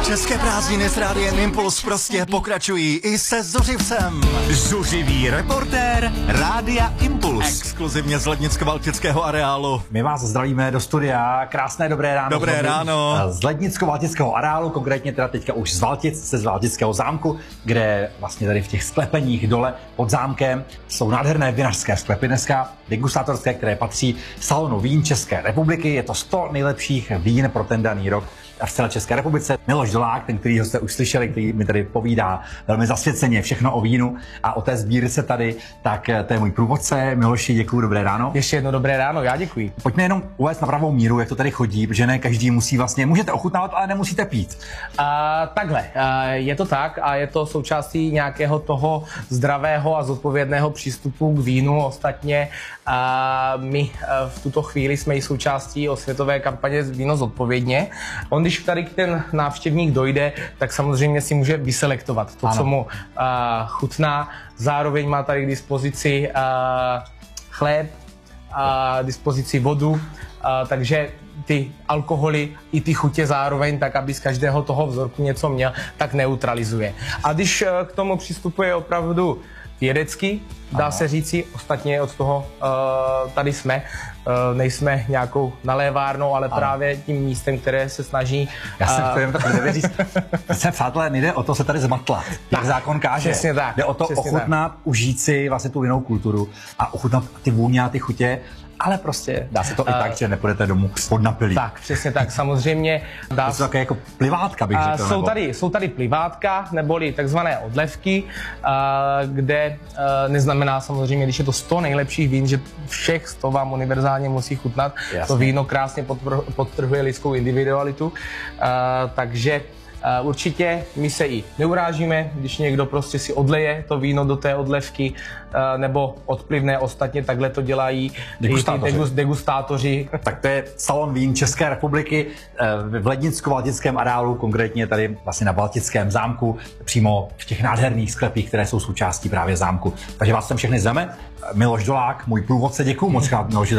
České prázdniny s Rádiem Impuls prostě pokračují i se Zuřivcem. Zuřivý reportér Rádia Impuls. Exkluzivně z Lednicko-Valtického areálu. My vás zdravíme do studia. Krásné dobré ráno. Dobré ráno. Z Lednicko-Valtického areálu, konkrétně teda teďka už z Valtic, z Valtického zámku, kde vlastně tady v těch sklepeních dole pod zámkem jsou nádherné vinařské sklepy dneska, degustátorské, které patří salonu vín České republiky. Je to 100 nejlepších vín pro ten daný rok v celé České republice. Miloš Dolák, ten, kterýho jste už slyšeli, který mi tady povídá velmi zasvěceně všechno o vínu a o té sbírce tady, tak to je můj průvodce. Miloši, děkuji, dobré ráno. Ještě jedno dobré ráno, já děkuji. Pojďme jenom uvést na pravou míru, jak to tady chodí, protože ne každý musí vlastně, můžete ochutnávat, ale nemusíte pít. Takhle, je to tak a je to součástí nějakého toho zdravého a zodpovědného přístupu k vínu. Ostatně my v tuto chvíli jsme i součástí osvětové kampaně Víno zodpovědně. Když tady ten návštěvník dojde, tak samozřejmě si může vyselektovat to, co mu chutná. Zároveň má tady k dispozici chléb, dispozici vodu, takže ty alkoholy i ty chutě zároveň, tak aby z každého toho vzorku něco měl, tak neutralizuje. A když k tomu přistupuje opravdu vědecky, dá se říci, ostatně od toho tady jsme, nejsme nějakou nalévárnou, ale právě tím místem, které se snaží... Já jsem chtěl jen tak říct, přátelé, nejde o to se tady zmatlat, jak zákon káže. Přesně tak. Jde o to ochutnat, užít si vlastně tu jinou kulturu a ochutnat ty vůně a ty chutě, ale prostě dá se to i tak, že nepůjdete domů podnapilí. Tak, přesně tak, samozřejmě. To jsou také jako plivátka, bych řekl. Jsou tady plivátka, neboli takzvané odlevky, kde neznamená samozřejmě, když je to 100 nejlepších vín, že všech 100 vám univerzálně musí chutnat. Jasně. To víno krásně podtrhuje lidskou individualitu, takže určitě my se i neurážíme, když někdo prostě si odleje to víno do té odlevky nebo odplivne, ostatně takhle to dělají degustátoři. Tak to je salon vín České republiky v Lednicko-Valtickém areálu, konkrétně tady vlastně na Valtickém zámku, přímo v těch nádherných sklepích, které jsou součástí právě zámku. Takže vás sem všechny zveme. Miloš Dolák, můj průvodce, děkuju moc krát, Miloši.